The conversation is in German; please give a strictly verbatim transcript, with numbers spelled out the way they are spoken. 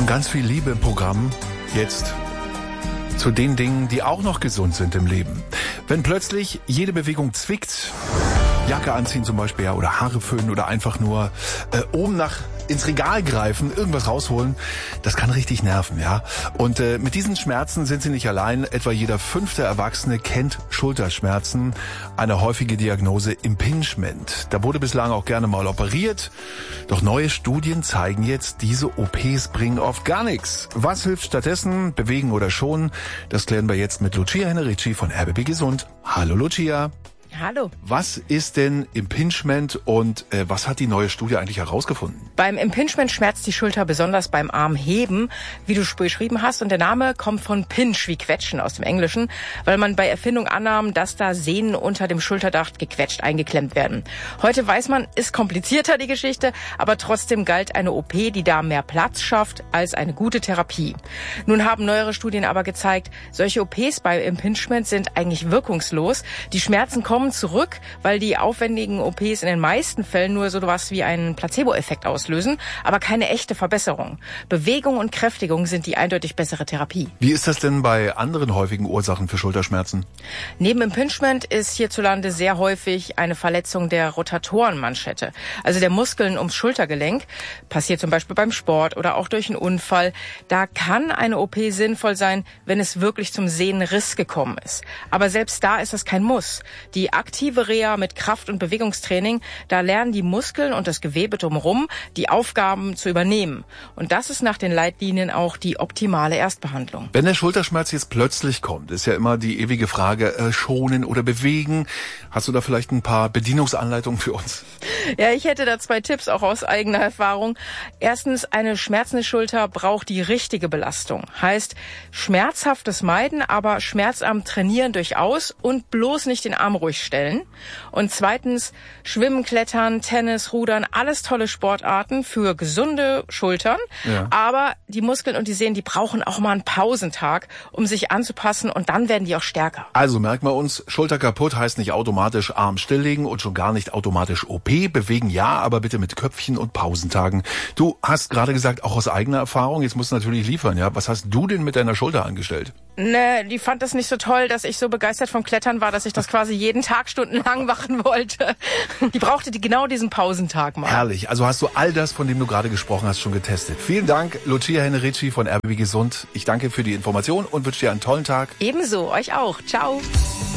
Und ganz viel Liebe im Programm. Jetzt zu den Dingen, die auch noch gesund sind im Leben. Wenn plötzlich jede Bewegung zwickt, Jacke anziehen zum Beispiel, ja, oder Haare föhnen oder einfach nur äh, oben nach ins Regal greifen, irgendwas rausholen, das kann richtig nerven, ja. Und äh, mit diesen Schmerzen sind Sie nicht allein. Etwa jeder fünfte Erwachsene kennt Schulterschmerzen, eine häufige Diagnose Impingement. Da wurde bislang auch gerne mal operiert. Doch neue Studien zeigen jetzt, diese O Ps bringen oft gar nichts. Was hilft stattdessen? Bewegen oder schonen? Das klären wir jetzt mit Lucia Hennerici von R B B Gesund. Hallo Lucia. Hallo. Was ist denn Impingement und äh, was hat die neue Studie eigentlich herausgefunden? Beim Impingement schmerzt die Schulter besonders beim Armheben, wie du beschrieben hast. Und der Name kommt von Pinch, wie Quetschen aus dem Englischen, weil man bei Erfindung annahm, dass da Sehnen unter dem Schulterdach gequetscht eingeklemmt werden. Heute weiß man, ist komplizierter die Geschichte, aber trotzdem galt eine O P, die da mehr Platz schafft, als eine gute Therapie. Nun haben neuere Studien aber gezeigt, solche O Ps bei Impingement sind eigentlich wirkungslos. Die Schmerzen kommen zurück, weil die aufwendigen O Ps in den meisten Fällen nur so was wie einen Placebo-Effekt auslösen, aber keine echte Verbesserung. Bewegung und Kräftigung sind die eindeutig bessere Therapie. Wie ist das denn bei anderen häufigen Ursachen für Schulterschmerzen? Neben Impingement ist hierzulande sehr häufig eine Verletzung der Rotatorenmanschette, also der Muskeln ums Schultergelenk. Passiert zum Beispiel beim Sport oder auch durch einen Unfall. Da kann eine O P sinnvoll sein, wenn es wirklich zum Sehnenriss gekommen ist. Aber selbst da ist das kein Muss. Die aktive Reha mit Kraft- und Bewegungstraining, da lernen die Muskeln und das Gewebe drumherum, die Aufgaben zu übernehmen. Und das ist nach den Leitlinien auch die optimale Erstbehandlung. Wenn der Schulterschmerz jetzt plötzlich kommt, ist ja immer die ewige Frage, äh, schonen oder bewegen. Hast du da vielleicht ein paar Bedienungsanleitungen für uns? Ja, ich hätte da zwei Tipps auch aus eigener Erfahrung. Erstens, eine schmerzende Schulter braucht die richtige Belastung. Heißt, schmerzhaftes Meiden, aber schmerzarm trainieren durchaus und bloß nicht den Arm ruhig stellen. Und zweitens, Schwimmen, Klettern, Tennis, Rudern, alles tolle Sportarten für gesunde Schultern. Ja. Aber die Muskeln und die Sehnen, die brauchen auch mal einen Pausentag, um sich anzupassen und dann werden die auch stärker. Also merken wir uns, Schulter kaputt heißt nicht automatisch Arm stilllegen und schon gar nicht automatisch O P. Bewegen ja, aber bitte mit Köpfchen und Pausentagen. Du hast gerade gesagt, auch aus eigener Erfahrung, jetzt musst du natürlich liefern, ja. Was hast du denn mit deiner Schulter angestellt? Ne, die fand das nicht so toll, dass ich so begeistert vom Klettern war, dass ich das quasi jeden Tag stundenlang machen wollte. Die brauchte die genau diesen Pausentag mal. Herrlich. Also hast du all das, von dem du gerade gesprochen hast, schon getestet. Vielen Dank, Lucia Hennerici von R B B Gesund. Ich danke für die Information und wünsche dir einen tollen Tag. Ebenso, euch auch. Ciao.